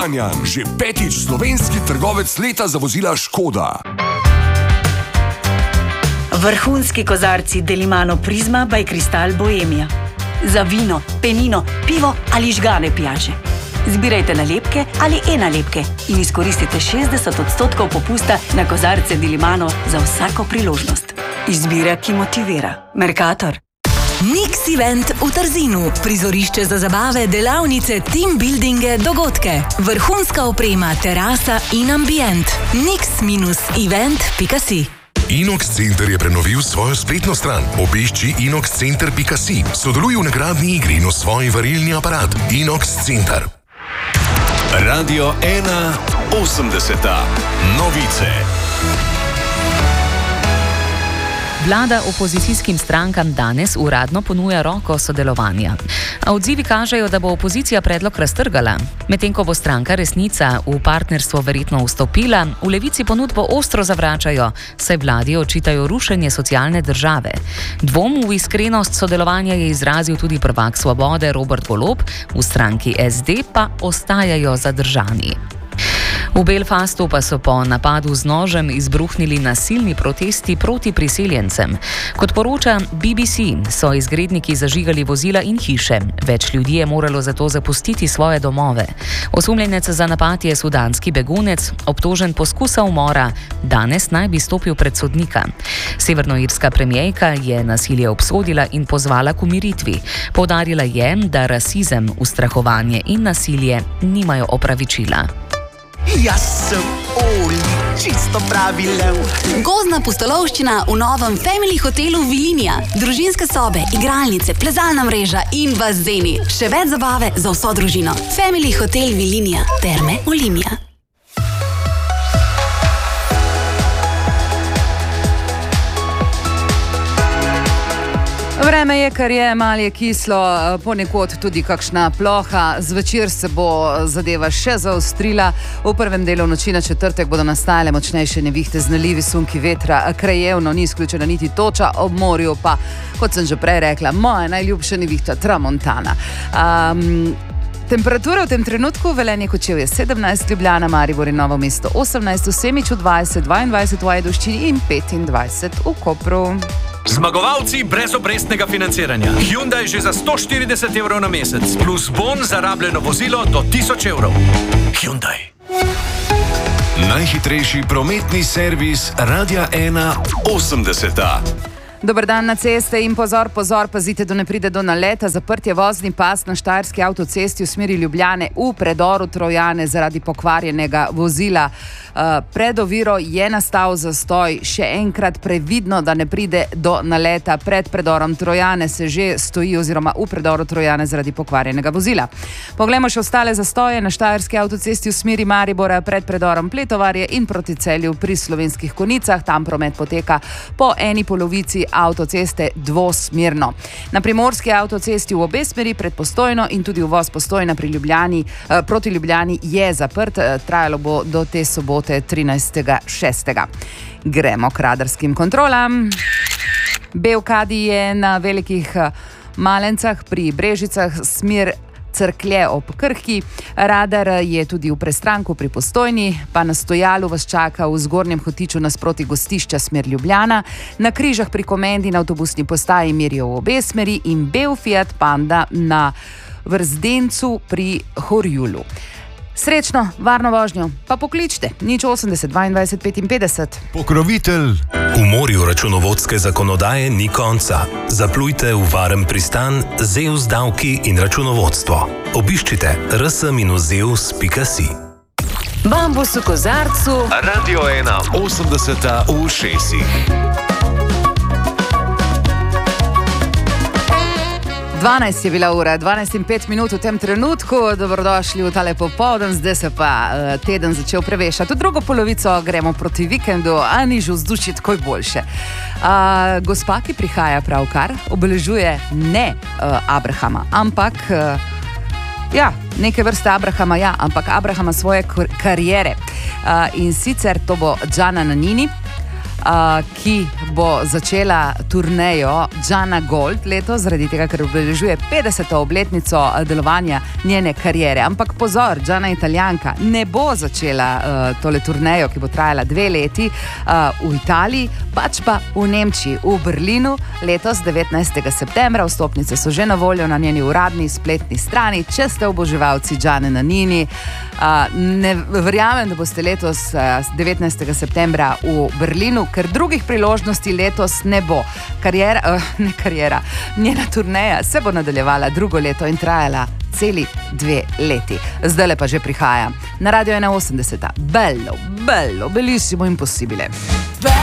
Kranjan, že 5. slovenski trgovec leta za vozila Škoda. Vrhunski kozarci Delimano Prisma by Cristal Bohemia. Za vino, penino, pivo ali žgane pijače. Zbirajte nalepke ali e-nalepke in izkoristite 60% popusta na kozarce Delimano za vsako priložnost. Izbira, ki motivira. Mercator. Nix Event v Trzinu. Prizorišče za zabave, delavnice, team buildinge, dogodke. Vrhunska oprema, terasa in ambient. nix-event.si. Inox Center je prenovil svojo spletno stran. Obišči inoxcenter.si. Sodeluj v nagradni igri in osvoji varilni aparat. Inox Center. Radio 1 80. Novice. Vlada opozicijskim strankam danes uradno ponuja roko sodelovanja. A odzivi kažejo, da bo opozicija predlog raztrgala. Medtem ko bo stranka Resnica v partnerstvo verjetno vstopila, v Levici ponudbo ostro zavračajo, saj vladi očitajo rušenje socialne države. Dvom v iskrenost sodelovanja je izrazil tudi prvak Svobode Robert Golob, v stranki SD pa ostajajo zadržani. V Belfastu pa so po napadu z nožem izbruhnili nasilni protesti proti priseljencem. Kot poroča BBC, so izgredniki zažigali vozila in hiše. Več ljudi je moralo zato zapustiti svoje domove. Osumljenec za napad je sudanski begunec, obtožen poskusa umora. Danes naj bi stopil pred sodnika. Severnoirska premierka je nasilje obsodila in pozvala k umiritvi. Poudarila je, da rasizem, ustrahovanje in nasilje nimajo opravičila. Jaz sem Oli, čisto pravi lev. Gozdna pustolovščina v novem Family hotelu Vilinija. Družinske sobe, igralnice, plezalna mreža in bazeni. Še več zabave za vso družino. Family hotel Vilinija. Terme Olimia. Vreme je, kar je, malo je kislo, ponekod tudi kakšna ploha. Zvečer se bo zadeva še zaostrila. V prvem delu noči na četrtek bodo nastajale močnejše nevihte z nalivi, sunki vetra. Krajevno ni izključena niti toča, ob morju pa, kot sem že prej rekla, moja najljubša nevihta Tramontana. Temperature v tem trenutku: Velenje, Kočevje 17, Ljubljana, Maribor in Novo mesto 18, v Semiču 20, 22 v Ajdovščini in 25 v Kopru. Zmagovalci brez obrestnega financiranja. Hyundai že za 140 evrov na mesec, plus bon za rabljeno vozilo do 1000 evrov. Hyundai. Najhitrejši prometni servis Radia 1 80. Dober dan na ceste in pozor, pazite, da ne pride do naleta. Zaprt je vozni pas na Štajerski avtocesti v smeri Ljubljane v predoru Trojane zaradi pokvarjenega vozila. Pred oviro je nastal zastoj. Še enkrat previdno, da ne pride do naleta. Pred predorom Trojane se že stoji oziroma v predoru Trojane zaradi pokvarjenega vozila. Poglejmo še ostale zastoje na Štajerski avtocesti v smeri Maribora pred predorom Pletovarje in proti Celju pri Slovenskih Konicah. Tam promet poteka po eni polovici avtoceste dvosmerno. Na Primorski avtocesti v obe smeri pred Postojno in tudi uvoz Postojna pri Ljubljani, proti Ljubljani je zaprt. Trajalo bo do te sobote 13.6. Gremo k radarskim kontrolam. Bevkadi je na Velikih Malencah pri Brežicah, smer Cerklje ob Krki. Radar je tudi v Prestranku pri Postojni, pa na Stojalu vas čaka v Zgornjem Hotiču nasproti Gostišča smer Ljubljana. Na Križah pri Komendi na avtobusni postaji merijo v obe smeri in bel Fiat Panda na Vrzdencu pri Horjulu. Srečno, varno vožnjo, pa pokličte 080 22 55. Pokrovitelj. V morju računovodske zakonodaje ni konca. Zaplujte v varen pristan ZEUS davki in računovodstvo. Obiščite rs-zeus.si. Bambus v kozarcu. Radio 1 80 v ušesih. 12 je bila ura, 12 in 5 minut v tem trenutku. Dobrodošli v tale popoldan, zdaj se pa teden začel prevešati. V drugo polovico gremo proti vikendu, a niž vzdušje takoj boljše. Gospa, ki prihaja pravkar, obeležuje ne Abrahama, ampak neke vrste Abrahama, ampak Abrahama svoje kariere. In sicer to bo Gianna Nannini. ki bo začela turnejo Jana Gold letos, zaradi tega, ker obeležuje 50. obletnico delovanja njene kariere. Ampak pozor, Jana Italijanka ne bo začela tole turnejo, ki bo trajala 2 leti v Italiji, pač pa v Nemčiji, v Berlinu, letos 19. septembra. Vstopnice so že na voljo na njeni uradni spletni strani. Če ste oboževalci Gianne Nannini, ne verjamem, da boste letos 19. septembra v Berlinu, ker drugih priložnosti letos ne bo. Njena turneja se bo nadaljevala drugo leto in trajala celi 2 leti. Zdajle pa že prihaja na Radio 81. Bello, bellissimo, impossibile.